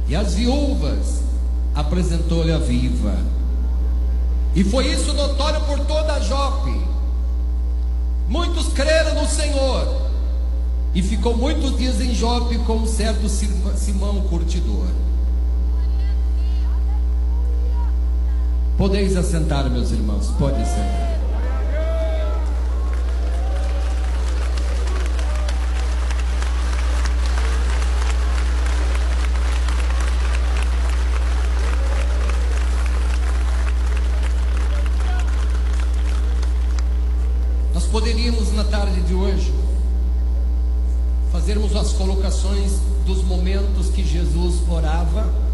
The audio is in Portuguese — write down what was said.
e as viúvas apresentou-lhe a viva. E foi isso notório por toda a Jope. Muitos creram no Senhor, e ficou muitos dias em Jope com um certo Simão curtidor. Podeis assentar, meus irmãos, pode sentar. Nós poderíamos, na tarde de hoje, fazermos as colocações dos momentos que Jesus orava